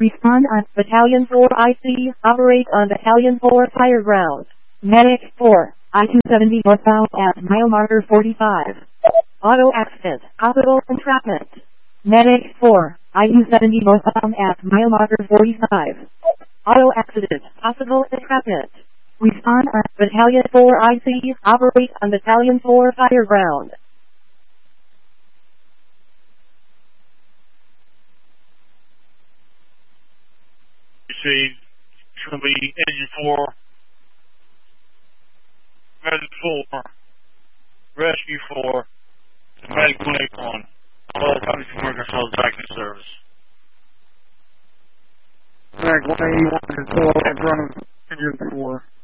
Respond on Battalion 4 IC. Operate on Battalion 4 fire ground. Medic 4. I-270 northbound at mile marker 45. Auto accident. Hospital entrapment. Medic 4. I-270 northbound at mile marker 45. Auto accident. Hospital entrapment. Respond on Battalion 4 IC. Operate on Battalion 4 fire ground. See, it's going to be engine 4, medic 4, rescue 4, medic 181. All companies from Arkansas back in service. Medic 181 is still in front of engine 4.